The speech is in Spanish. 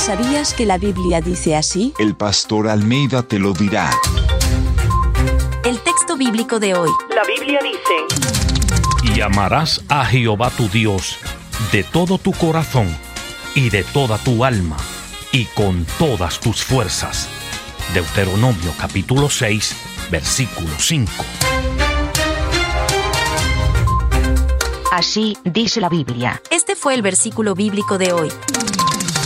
¿Sabías que la Biblia dice así? El pastor Almeida te lo dirá. El texto bíblico de hoy. La Biblia dice: Y amarás a Jehová tu Dios de todo tu corazón y de toda tu alma y con todas tus fuerzas. Deuteronomio capítulo 6, versículo 5. Así dice la Biblia. Este fue el versículo bíblico de hoy.